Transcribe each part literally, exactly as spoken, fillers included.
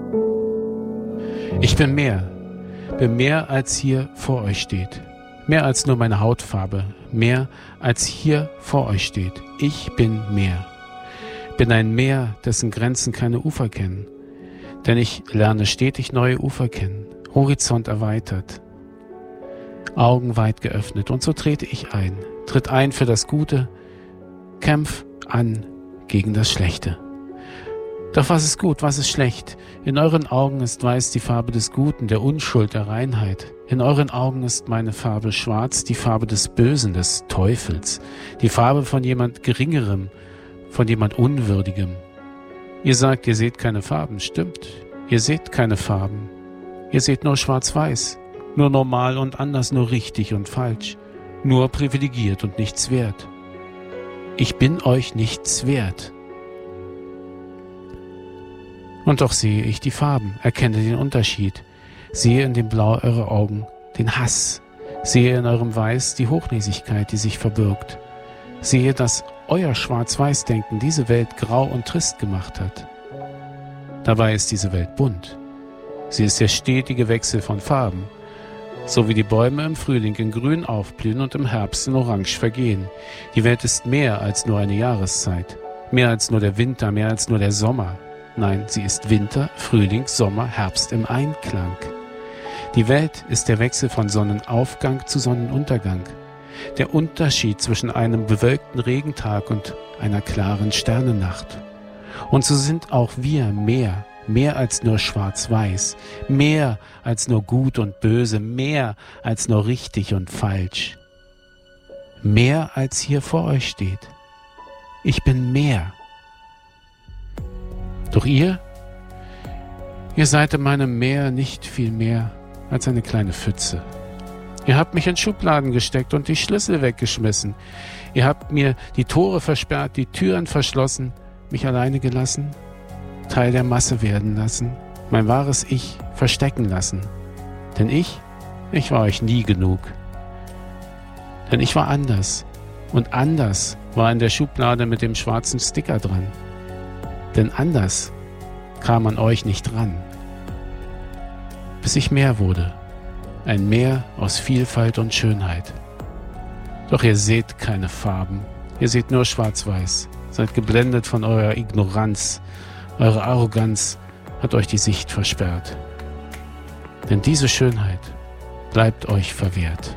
Ich bin mehr, bin mehr als hier vor euch steht. Mehr als nur meine Hautfarbe, mehr als hier vor euch steht. Ich bin mehr. Bin ein Meer, dessen Grenzen keine Ufer kennen. Denn ich lerne stetig neue Ufer kennen, Horizont erweitert, Augen weit geöffnet. Und so trete ich ein, tritt ein für das Gute, kämpf an gegen das Schlechte. Doch was ist gut, was ist schlecht? In euren Augen ist weiß die Farbe des Guten, der Unschuld, der Reinheit. In euren Augen ist meine Farbe schwarz, die Farbe des Bösen, des Teufels. Die Farbe von jemand Geringerem, von jemand Unwürdigem. Ihr sagt, ihr seht keine Farben. Stimmt, ihr seht keine Farben. Ihr seht nur schwarz-weiß, nur normal und anders, nur richtig und falsch. Nur privilegiert und nichts wert. Ich bin euch nichts wert. Und doch sehe ich die Farben, erkenne den Unterschied, sehe in dem Blau eurer Augen den Hass, sehe in eurem Weiß die Hochnäsigkeit, die sich verbirgt, sehe, dass euer Schwarz-Weiß-Denken diese Welt grau und trist gemacht hat. Dabei ist diese Welt bunt. Sie ist der stetige Wechsel von Farben, so wie die Bäume im Frühling in Grün aufblühen und im Herbst in Orange vergehen. Die Welt ist mehr als nur eine Jahreszeit, mehr als nur der Winter, mehr als nur der Sommer. Nein, sie ist Winter, Frühling, Sommer, Herbst im Einklang. Die Welt ist der Wechsel von Sonnenaufgang zu Sonnenuntergang. Der Unterschied zwischen einem bewölkten Regentag und einer klaren Sternennacht. Und so sind auch wir mehr, mehr als nur schwarz-weiß, mehr als nur gut und böse, mehr als nur richtig und falsch. Mehr als hier vor euch steht. Ich bin mehr. Doch ihr, ihr seid in meinem Meer nicht viel mehr als eine kleine Pfütze. Ihr habt mich in Schubladen gesteckt und die Schlüssel weggeschmissen. Ihr habt mir die Tore versperrt, die Türen verschlossen, mich alleine gelassen, Teil der Masse werden lassen, mein wahres Ich verstecken lassen. Denn ich, ich war euch nie genug. Denn ich war anders. Und anders war in der Schublade mit dem schwarzen Sticker dran. Denn anders kam an euch nicht ran. Bis ich mehr wurde. Ein Meer aus Vielfalt und Schönheit. Doch ihr seht keine Farben. Ihr seht nur schwarz-weiß. Seid geblendet von eurer Ignoranz. Eure Arroganz hat euch die Sicht versperrt. Denn diese Schönheit bleibt euch verwehrt.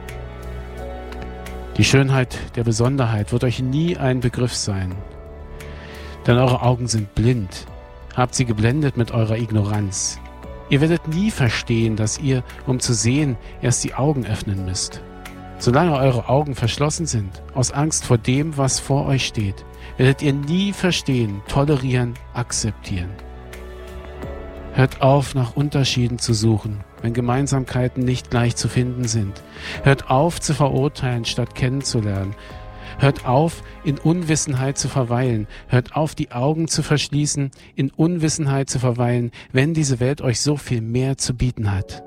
Die Schönheit der Besonderheit wird euch nie ein Begriff sein. Denn eure Augen sind blind, habt sie geblendet mit eurer Ignoranz. Ihr werdet nie verstehen, dass ihr, um zu sehen, erst die Augen öffnen müsst. Solange eure Augen verschlossen sind, aus Angst vor dem, was vor euch steht, werdet ihr nie verstehen, tolerieren, akzeptieren. Hört auf, nach Unterschieden zu suchen, wenn Gemeinsamkeiten nicht gleich zu finden sind. Hört auf, zu verurteilen, statt kennenzulernen. Hört auf, in Unwissenheit zu verweilen. Hört auf, die Augen zu verschließen, in Unwissenheit zu verweilen, wenn diese Welt euch so viel mehr zu bieten hat.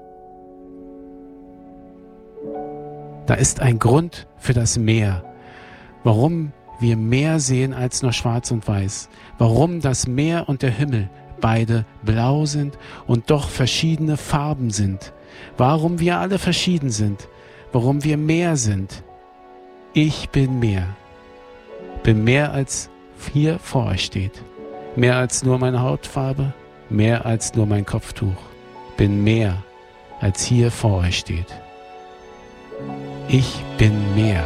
Da ist ein Grund für das Meer, warum wir mehr sehen als nur schwarz und weiß, warum das Meer und der Himmel beide blau sind und doch verschiedene Farben sind, warum wir alle verschieden sind, warum wir mehr sind. Ich bin mehr, bin mehr als hier vor euch steht, mehr als nur meine Hautfarbe, mehr als nur mein Kopftuch, bin mehr als hier vor euch steht. Ich bin mehr.